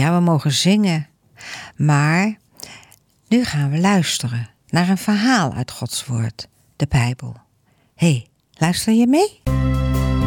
Ja, we mogen zingen. Maar nu gaan we luisteren naar een verhaal uit Gods woord, de Bijbel. Hé, luister je mee?